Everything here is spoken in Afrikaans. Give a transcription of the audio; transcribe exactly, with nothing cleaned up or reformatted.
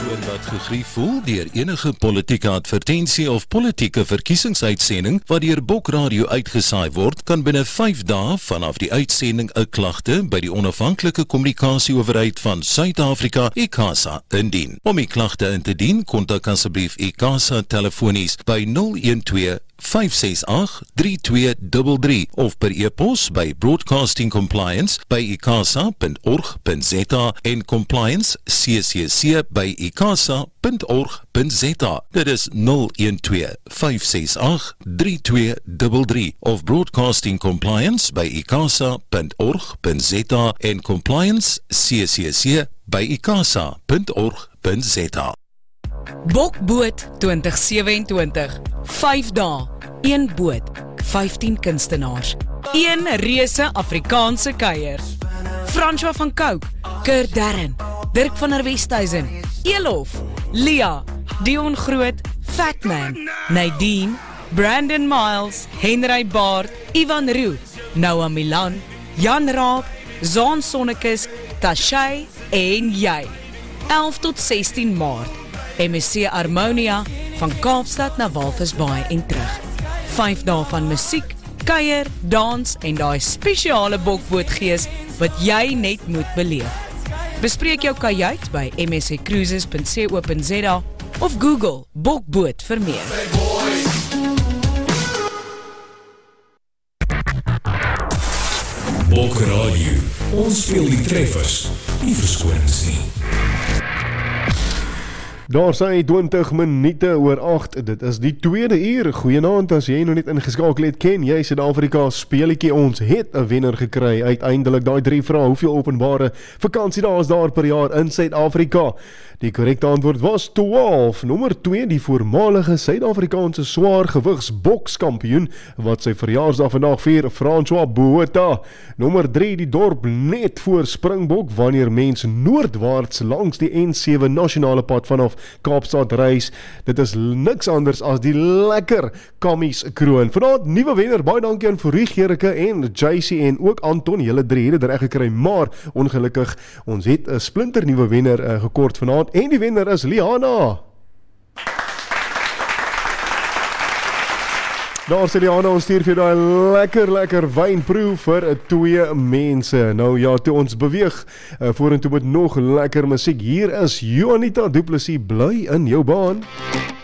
persoon wat gegrief voel deur enige politieke advertensie of politieke verkiesingsuitsending wat deur Bok Radio uitgesaai word, kan binne vyf dae vanaf die uitsending 'n klagte by die onafhanklike kommunikasieowerheid van Suid-Afrika, ICASA, indien. Om die klagte in te dien, kontak asseblief ICASA telefonies by nul een twee vyf ses agt drie twee drie drie of per e-pos by broadcasting compliance by icasa punt org punt za en compliance c c c by icasa punt org punt za. Dit is nul een twee vyf ses agt drie twee drie drie of broadcasting compliance by icasa punt org punt za en compliance c c c by icasa punt org punt za. Bokboot twintig sewenentwintig, vyf dae, een boot, vyftien kunstenaars, een reuse Afrikaanse kuier. François van Cooke, Kurt Darren, Dirk van der Westhuizen, Elof, Lia, Dion Groot, Fatman, Nadine, Brandon Miles, Henry Baard, Ivan Roux, Noah Milan, Jan Raab, Zaan Sonnekes, Tashay en jy. elf tot sestien Maart. M S C Harmonia, van Kaapstad na Walvisbaai en terug. Vyf dae van musiek, kuier, dans en daai spesiale bokbootgees wat jy net moet beleef. Bespreek jou kajuit by m s c cruises punt co punt za of Google Bokboot vir meer. Bok Radio, ons speel die treffers, nie verskonings nie. Daar sy twintig minute oor agt, dit is die tweede uur. Goeienaand, as jy nog net ingeskakel het, ken jy Suid-Afrika speletjie, ons het 'n wenner gekry, uiteindelik daai drie vrae, hoeveel openbare vakansiedae is daar per jaar in Suid-Afrika? Die korrekte antwoord was twaalf. Nommer twee, die voormalige Suid-Afrikaanse swaargewigs bokskampioen, wat sy verjaarsdag vandag vier, François Botha. Nommer drie, die dorp net voor Springbok, wanneer mens noordwaarts langs die N sewe nasionale pad vanaf Kaapstad reis. Dit is niks anders as die lekker Kammies Kroon. Vanaand nuwe wenner, baie dankie aan Fourie Gericke en J C en ook Anton, julle drie het reg gekry, maar ongelukkig, ons het 'n splinter nuwe wenner uh, gekort vanaand en die wenner is Liana. Daar sê Liana, ons stuur vir daai lekker, lekker wynproe vir twee mense. Nou ja, toe ons beweeg uh, vorentoe met nog lekker musiek. Hier is Juanita Du Plessis, bly in jou baan.